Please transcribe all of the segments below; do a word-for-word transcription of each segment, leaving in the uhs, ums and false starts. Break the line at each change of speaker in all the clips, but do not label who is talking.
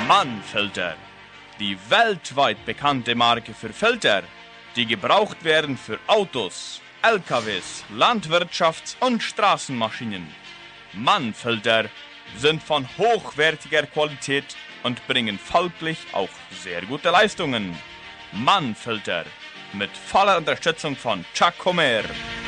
Mann-Filter. Die weltweit bekannte Marke für Filter, die gebraucht werden für Autos, L K Ws, Landwirtschafts- und Straßenmaschinen. Mann-Filter sind von hochwertiger Qualität und bringen folglich auch sehr gute Leistungen. Mann-Filter mit voller Unterstützung von Chuck Homer.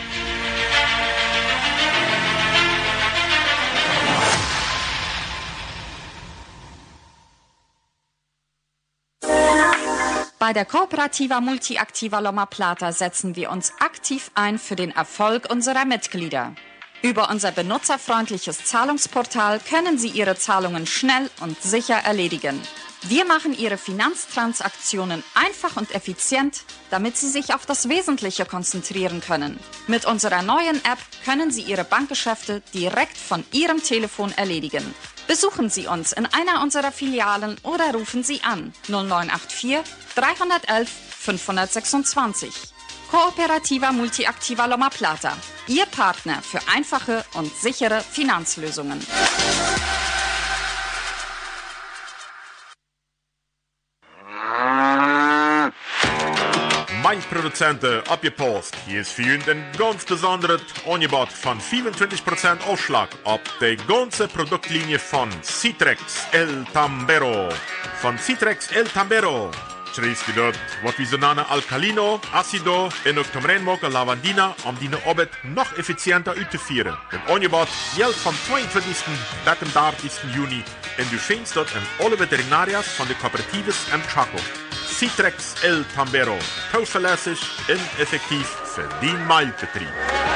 Bei der Kooperativa Multiactiva Loma Plata setzen wir uns aktiv ein für den Erfolg unserer Mitglieder. Über unser benutzerfreundliches Zahlungsportal können Sie Ihre Zahlungen schnell und sicher erledigen. Wir machen Ihre Finanztransaktionen einfach und effizient, damit Sie sich auf das Wesentliche konzentrieren können. Mit unserer neuen App können Sie Ihre Bankgeschäfte direkt von Ihrem Telefon erledigen. Besuchen Sie uns in einer unserer Filialen oder rufen Sie an null neun acht vier, drei eins eins, fünf sechs zwei. Kooperativa Multiactiva Loma Plata, Ihr Partner für einfache und sichere Finanzlösungen.
Produzenten abgepost. Hier ist für ihn ein ganz besonderes Angebot von fünfundzwanzig Prozent Aufschlag auf die ganze Produktlinie von Citrex El Tambero. Von Citrex El Tambero schreibst du dort, was wir so nennen Alkalino, Acido und auch zum Reinmachen Lavandina, um die Arbeit noch effizienter auszuführen. Das Angebot gilt vom zweiundzwanzigsten bis zum dreißigsten Juni und du findest dort in alle Veterinarias von der Kooperatives in Chaco. Citrex El Tambero. Zuverlässig und effektiv für den Mailbetrieb.